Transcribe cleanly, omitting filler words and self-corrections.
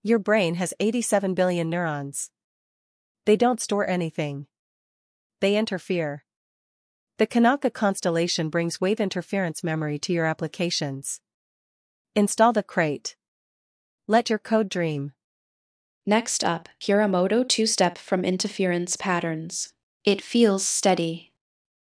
Your brain has 87 billion neurons. They don't store anything. They interfere. The Kanaka constellation brings wave interference memory to your applications. Install the crate. Let your code dream. Next up, Hiramoto two-step from interference patterns. It feels steady.